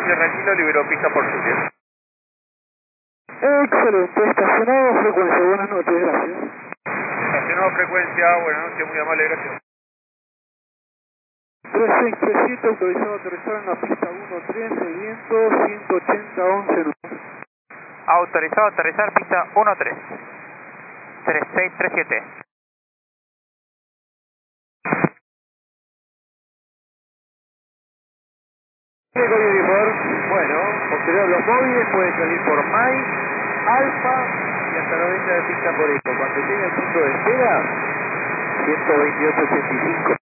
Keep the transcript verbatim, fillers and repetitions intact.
Sierra Kilo, liberó pista por Juliet. Excelente, estacionado, frecuencia, buenas noches, gracias. Estacionado frecuencia, buenas noches, muy amable, gracias. tres seis tres siete, autorizado a aterrizar en la pista uno tres, el viento ciento ochenta once. Autorizado a aterrizar pista uno tres. tres seis tres siete. Bueno, posterior a los móviles puede salir por Mike, Alfa y hasta noventa de pista por eco. Cuando llegue al punto de espera, ciento veintiocho ochenta y cinco.